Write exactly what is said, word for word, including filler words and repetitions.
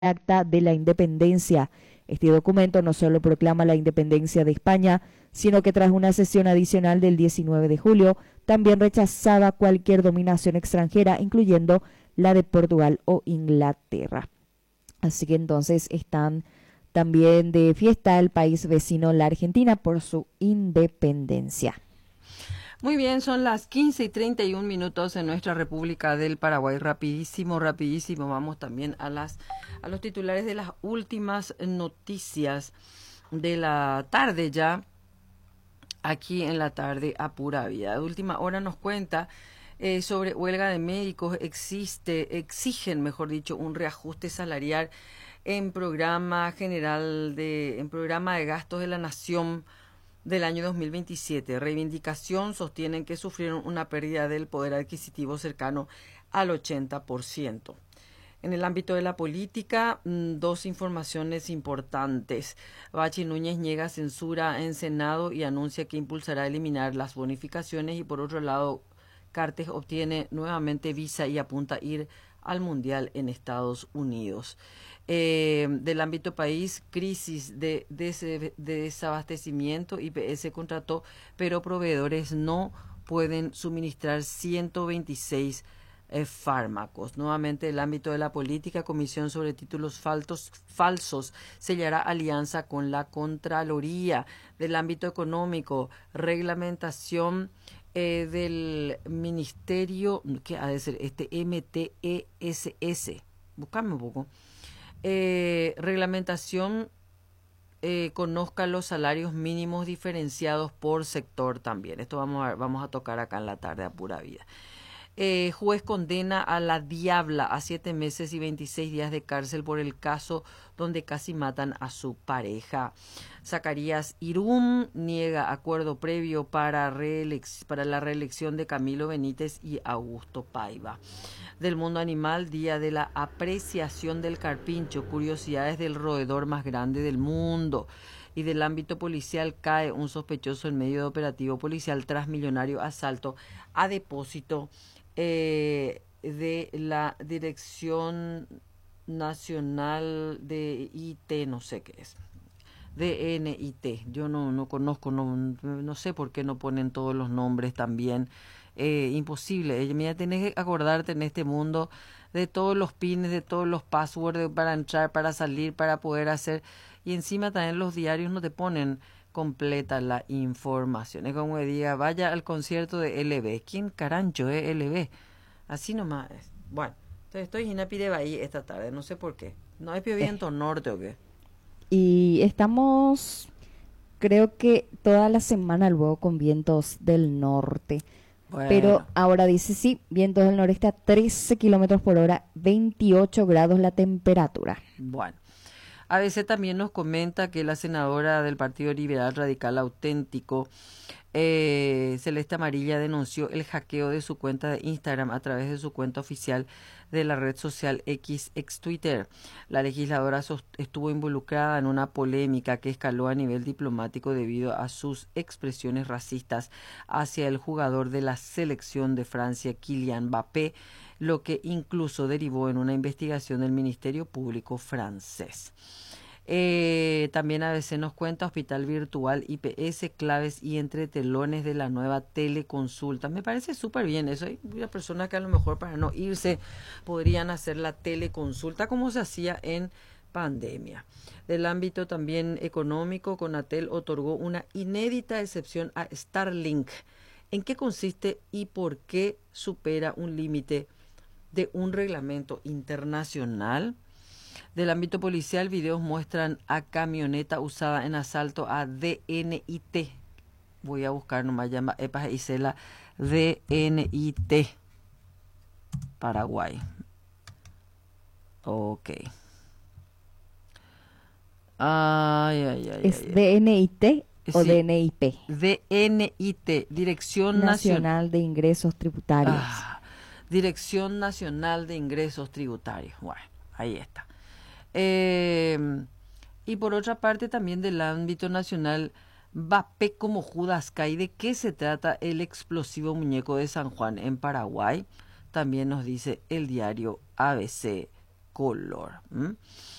Acta de la Independencia. Este documento no solo proclama la independencia de España, sino que tras una sesión adicional del diecinueve de julio, también rechazaba cualquier dominación extranjera, incluyendo la de Portugal o Inglaterra. Así que entonces están también de fiesta el país vecino, la Argentina, por su independencia. Muy bien, son las quince y treinta y un minutos en nuestra República del Paraguay. Rapidísimo, rapidísimo. Vamos también a las a los titulares de las últimas noticias de la tarde ya, aquí en la tarde a pura vida. De última hora nos cuenta eh, sobre huelga de médicos. Existe, exigen, mejor dicho, un reajuste salarial en programa general de, en programa de gastos de la Nación del año dos mil veintisiete. Reivindicación sostienen que sufrieron una pérdida del poder adquisitivo cercano al ochenta por ciento. En el ámbito de la política, dos informaciones importantes. Bachi Núñez niega censura en Senado y anuncia que impulsará eliminar las bonificaciones, y por otro lado, Cartes obtiene nuevamente visa y apunta a ir al Mundial en Estados Unidos. Eh, del ámbito país, crisis de, de, de desabastecimiento. I P S contrató, pero proveedores no pueden suministrar ciento veintiséis eh, fármacos. Nuevamente, del ámbito de la política, Comisión sobre Títulos faltos, Falsos sellará alianza con la Contraloría. Del ámbito económico, reglamentación eh, del Ministerio, ¿qué ha de ser? Este M T E S S. Buscame un poco. Eh, reglamentación eh, conozca los salarios mínimos diferenciados por sector también. Esto vamos a, vamos a tocar acá en la tarde a pura vida. Eh, juez condena a la Diabla a siete meses y veintiséis días de cárcel por el caso donde casi matan a su pareja. Zacarías Irún niega acuerdo previo para, reelec- para la reelección de Camilo Benítez y Augusto Paiva. Del mundo animal, día de la apreciación del carpincho, curiosidades del roedor más grande del mundo. Y del ámbito policial, cae un sospechoso en medio de operativo policial tras millonario asalto a depósito eh, de la Dirección Nacional de I T, no sé qué es. D N I T, yo no, no conozco, no, no sé por qué no ponen todos los nombres también. Eh, imposible, mira, tenés que acordarte en este mundo de todos los pines, de todos los passwords para entrar, para salir, para poder hacer, y encima también los diarios no te ponen completa la información. Es como que diga, vaya al concierto de L B. ¿Quién carancho es L B? Así nomás es. Bueno, entonces estoy en Inapi de Bahía esta tarde, no sé por qué. ¿No hay viento Eh, norte o qué? y estamos, creo que toda la semana luego con vientos del norte. Pero Bueno, ahora dice sí, vientos del noreste a trece kilómetros por hora, veintiocho grados la temperatura. bueno. A B C también nos comenta que la senadora del Partido Liberal Radical Auténtico, eh, Celeste Amarilla, denunció el hackeo de su cuenta de Instagram a través de su cuenta oficial de la red social X, ex Twitter. La legisladora estuvo involucrada en una polémica que escaló a nivel diplomático debido a sus expresiones racistas hacia el jugador de la selección de Francia, Kylian Mbappé, lo que incluso derivó en una investigación del Ministerio Público francés. Eh, también a veces nos cuenta Hospital Virtual I P S, claves y entretelones de la nueva teleconsulta. Me parece súper bien eso. Hay una persona que a lo mejor para no irse podrían hacer la teleconsulta como se hacía en pandemia. Del ámbito también económico, Conatel otorgó una inédita excepción a Starlink. ¿En qué consiste y por qué supera un límite de un reglamento internacional? Del ámbito policial, videos muestran a camioneta usada en asalto a D N I T. Voy a buscar nomás, llama Epas y Cela D N I T. Paraguay. Ok. Ay, ay, ay, ¿Es ay, D N I T ay. o Sí, D N I P? D N I T, Dirección Nacional. Nacional de Ingresos Tributarios. Ah, Dirección Nacional de Ingresos Tributarios. Bueno, ahí está. Eh, y por otra parte también del ámbito nacional, Mbappé como Judas cae. ¿De qué se trata el explosivo muñeco de San Juan en Paraguay? También nos dice el diario A B C color. ¿Mm?